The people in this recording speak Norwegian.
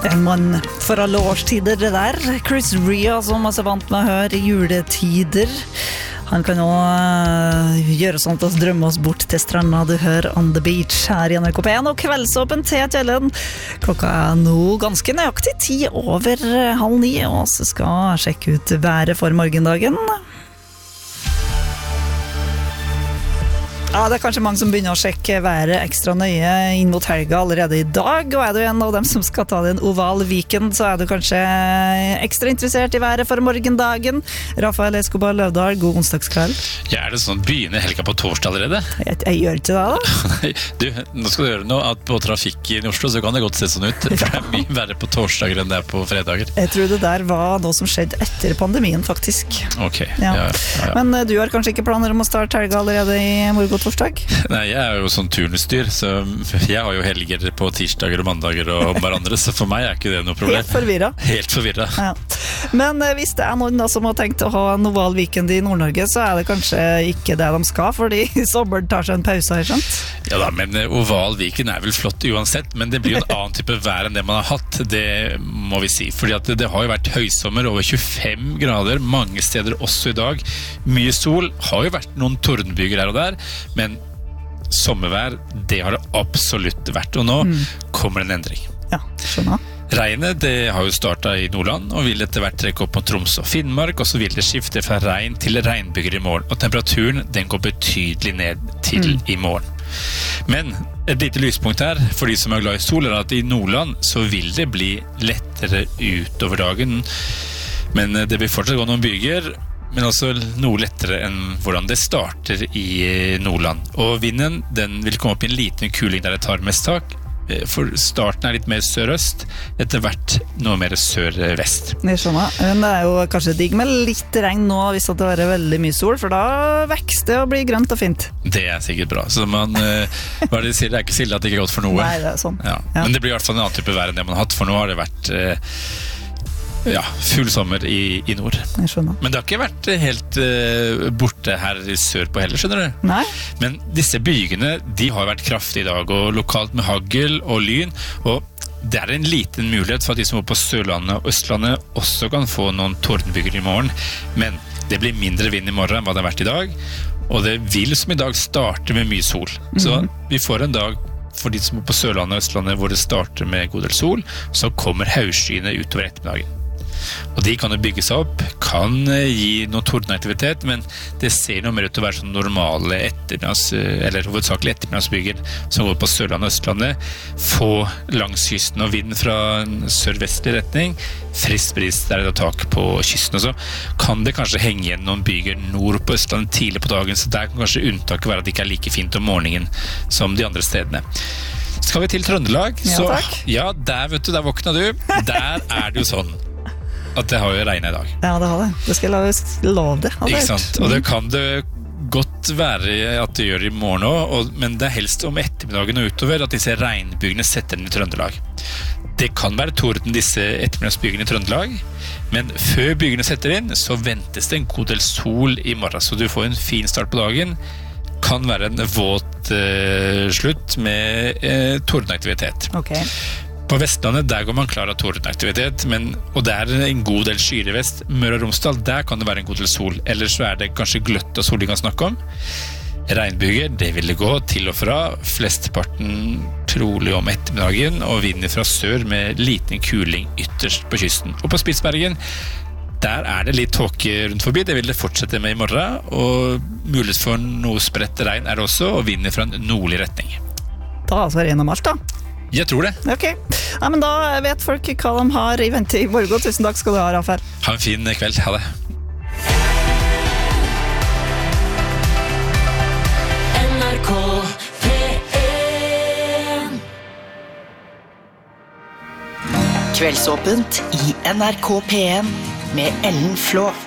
En mann for alle årstider det der. Chris Rea, som er så vant med å høre juletider. Han kan også gjøre sånn at vi drømmer oss bort til stranda. Du hører On The Beach her i NRK P1 og kveldsåpen til Kjellen. Klokka er nå ganske nøyaktig 8:50, og så skal jeg sjekke ut været for morgendagen. Ja, det er kanskje mange som begynner å sjekke været ekstra nøye inn mot helga allerede i dag, og er du en av dem som skal ta det en oval weekend, så er du kanskje ekstra interessert i været for morgendagen. Rafael Escobar Løvdahl, god onsdagskveld. Ja, er det sånn begynner helga på torsdag allerede? Jeg gjør ikke det da. Nei, du, nå skal du gjøre noe at på trafikk i Oslo så kan det godt se sånn ut. For det er mye verre på torsdager enn det er på fredager. Jeg tror det der var noe som skjedde etter pandemien, faktisk. Ok, ja. Men du har kanskje ikke planer om å starte helga allerede i morgen torsdag? Nei, jeg er jo sånn turnusdyr, så jeg har jo helger på tirsdager og mandager og hverandre, så for meg er ikke det noe problem. Helt forvirret. Ja. Men hvis det er noen da som har tenkt å ha en oval weekend i Nord-Norge, så er det kanskje ikke det de skal, fordi sommeren tar seg en pause, har jeg skjønt? Ja da, men oval weekend er vel flott uansett, men det blir jo en annen type vær enn det man har hatt, det må vi si. Fordi at det har jo vært høysommer, over 25 grader, mange steder også i dag. Mye sol, har jo vært noen tordenbyger her og der, men sommervær, det har det absolutt vært, og nå kommer en endring. Ja, skjønner. Regnet, det har jo startet i Nordland, og vil etter hvert trekke opp på Troms og Finnmark, og så vil det skifte fra regn til regnbyger i morgen, og temperaturen, den går betydelig ned til i morgen. Men et lite lyspunkt her, for de som er glad i sol, er at i Nordland så vil det bli lettere utover dagen, men det vil fortsatt gå noen byger, men altså noe lettere enn hvordan det starter i Nordland. Og vinden, den vil komme opp i en liten kuling der det tar mest tak, for starten er litt mer sørøst, etter hvert noe mer sør-vest. Jeg skjønner, men det er jo kanskje digg med litt regn nå hvis det er veldig mye sol, for da vekster det og blir grønt og fint. Det er sikkert bra, så man, hva er det de sier, det er ikke stille at det ikke er godt for noe. Nei, det er sånn. Ja. Men det blir i hvert fall en annen type vær enn det man har hatt, for nå har det vært full sommer i nord. Jeg skjønner. Men det har ikke vært helt borte her sør på heller, skjønner du? Nei. Men disse bygene, de har vært kraftige i dag, og lokalt med hagl og lyn, og det er en liten mulighet for at de som bor på Sørlandet og Østlandet også kan få noen tordenbyger i morgen, men det blir mindre vind i morgen enn hva det har vært i dag, og det vil som i dag starte med mye sol. Så vi får en dag for de som bor på Sørlandet og Østlandet hvor det starter med god del sol, så kommer hausskyene utover ettermiddagen. Og de kan jo bygge seg opp, kan gi noe tordenaktivitet, men det ser noe mer ut til å være sånn normale eller hovedsakelig ettermiddagsbyger som går på Sørlandet og Østlandet, få langs kysten og vind fra en sørvestlig retning, frisk bris der det er tak på kysten, og så kan det kanskje henge igjen noen byger nord på Østlandet tidlig på dagen, så der kan kanskje unntaket være at det ikke er like fint om morgenen som de andre stedene. Skal vi til Trøndelag? Ja, takk. Ja, der vet du, der våkna du. Der er det jo sånn at det har jo regnet i dag. Ja, det har det. Det skal jeg love det. Ikke sant? Og det kan det godt være at det gjør i morgen også, men det er helst om ettermiddagen og utover at disse regnbygene setter den i Trøndelag. Det kan være torden disse ettermiddagsbygene i Trøndelag, men før bygene setter inn, så ventes det en god del sol i morgen, så du får en fin start på dagen. Kan være en våt slutt med tordenaktivitet. Ok. På Vestlandet, der går man klar av tordenaktivitet, og det er en god del skyer i vest. Møre og Romsdal, der kan det være en god del sol, ellers så er det kanskje gløtt og sol de kan snakke om. Regnbyger, det vil det gå til og fra, flesteparten trolig om ettermiddagen, og vinden fra sør med liten kuling ytterst på kysten. Og på Spitsbergen, der er det litt tåke rundt forbi, det vil det fortsette med i morgen, og mulighet for noe spredt regn er det også, og vinden fra en nordlig retning. Da altså ren og malt da. Jeg tror det. Ok. Ja, men da vet folk hva de har i vente i morgen. Tusen takk skal du ha, Rafael. Ha en fin kveld. Ha det. NRK P1 Kveldsåpent i NRK P1 med Ellen Flå.